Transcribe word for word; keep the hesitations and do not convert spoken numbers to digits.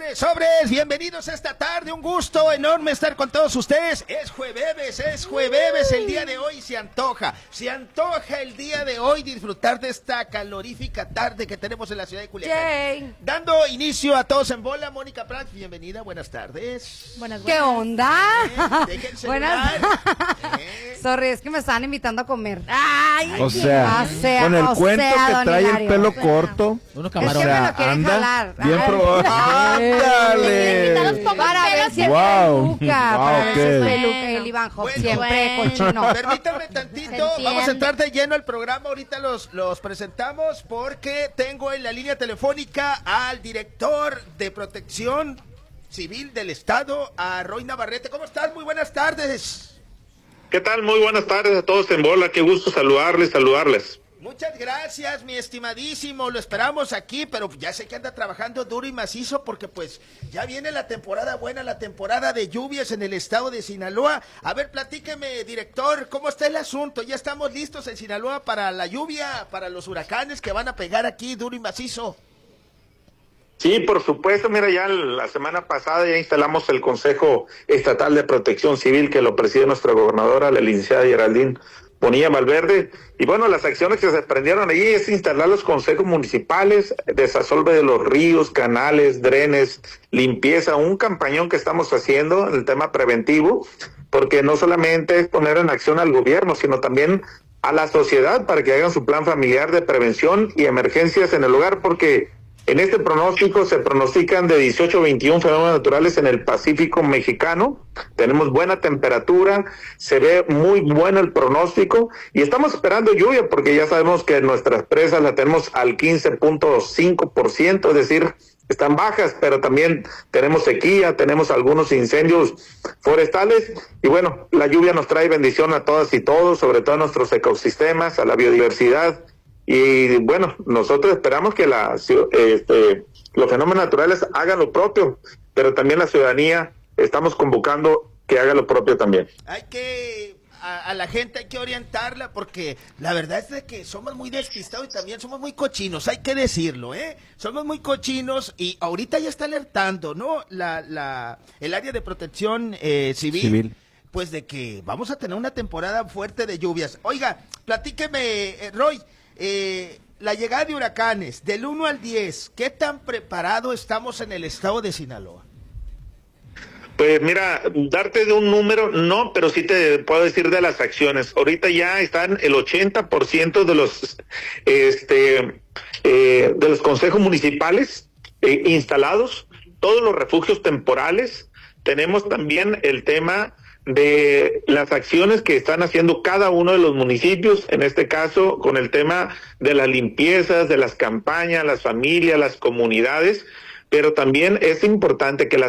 Sobres, sobres, bienvenidos esta tarde, un gusto enorme estar con todos ustedes. Es jueves, es jueves, el día de hoy se antoja, se antoja el día de hoy disfrutar de esta calorífica tarde que tenemos en la ciudad de Culiacán. Yay. Dando inicio a Todos en Bola, Mónica Prats, bienvenida, buenas tardes. Buenas, buenas. ¿Qué onda? Eh, deje el celular. Eh. Sorry, es que me estaban invitando a comer. Ay, o sea, o sea con el o cuento sea, que trae Hilario, el pelo o sea, corto. Unos Es que me o sea, lo quieren anda jalar. bien Ay, probado. ¡Ándale! Para ver si es Wow. peluca, Wow, para ver si es ok. peluca, el Ivanjo, Bueno, siempre bueno. cochino. Permítanme tantito, Se vamos a entiende. entrar de lleno al programa, ahorita los, los presentamos porque tengo en la línea telefónica al director de Protección Civil del Estado, a Roy Navarrete. ¿Cómo estás? Muy buenas tardes. ¿Qué tal? Muy buenas tardes a todos en bola, qué gusto saludarles, saludarles. Muchas gracias, mi estimadísimo, lo esperamos aquí, pero ya sé que anda trabajando duro y macizo porque pues ya viene la temporada buena, la temporada de lluvias en el estado de Sinaloa. A ver, platíqueme, director, ¿cómo está el asunto? ¿Ya estamos listos en Sinaloa para la lluvia, para los huracanes que van a pegar aquí duro y macizo? Sí, por supuesto, mira, ya la semana pasada ya instalamos el Consejo Estatal de Protección Civil que lo preside nuestra gobernadora, la licenciada Geraldine Bonilla Valverde, y bueno, las acciones que se prendieron allí es instalar los consejos municipales, desasolve de los ríos, canales, drenes, limpieza, un campañón que estamos haciendo en el tema preventivo, porque no solamente es poner en acción al gobierno, sino también a la sociedad para que hagan su plan familiar de prevención y emergencias en el lugar, porque en este pronóstico se pronostican de dieciocho a veintiún fenómenos naturales en el Pacífico mexicano. Tenemos buena temperatura, se ve muy bueno el pronóstico y estamos esperando lluvia porque ya sabemos que nuestras presas la tenemos al quince punto cinco por ciento, es decir, están bajas, pero también tenemos sequía, tenemos algunos incendios forestales y bueno, la lluvia nos trae bendición a todas y todos, sobre todo a nuestros ecosistemas, a la biodiversidad. Y bueno, nosotros esperamos que la, este, los fenómenos naturales hagan lo propio, pero también la ciudadanía estamos convocando que haga lo propio también. Hay que, a, a la gente hay que orientarla porque la verdad es de que somos muy despistados y también somos muy cochinos, hay que decirlo, ¿eh? Somos muy cochinos y ahorita ya está alertando, ¿no? La, la, el área de protección eh, civil. Civil. Pues de que vamos a tener una temporada fuerte de lluvias. Oiga, platíqueme, eh, Roy. Eh, la llegada de huracanes, del uno al diez, ¿qué tan preparado estamos en el estado de Sinaloa? Pues mira, darte de un número, no, pero sí te puedo decir de las acciones. Ahorita ya están el ochenta por ciento de los, este, eh, de los consejos municipales eh, instalados, todos los refugios temporales. Tenemos también el tema de las acciones que están haciendo cada uno de los municipios, en este caso con el tema de las limpiezas, de las campañas, las familias, las comunidades, pero también es importante que las